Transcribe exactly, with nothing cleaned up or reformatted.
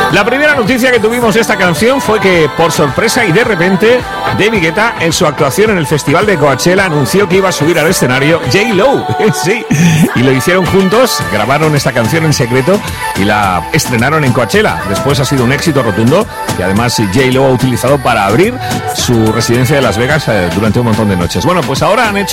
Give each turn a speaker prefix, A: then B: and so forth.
A: La primera noticia que tuvimos de esta canción fue que, por sorpresa y de repente, David Guetta, en su actuación en el Festival de Coachella, anunció que iba a subir al escenario J-Lo. Sí, y lo hicieron juntos, grabaron esta canción en secreto y la estrenaron en Coachella. Después ha sido un éxito rotundo y además J-Lo ha utilizado para abrir su residencia de Las Vegas eh, durante un montón de noches. Bueno, pues ahora han hecho